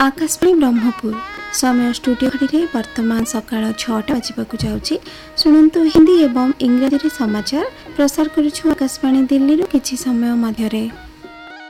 आकाशवाणी ब्रह्मपुर समय स्टूडियो घड़ी वर्तमान सकाळ 6टा बजक जाऊँगी। शुणु हिंदी एवं इंग्राजी समाचार प्रसार करुछु आकाशवाणी दिल्ली किछि समय मध्य।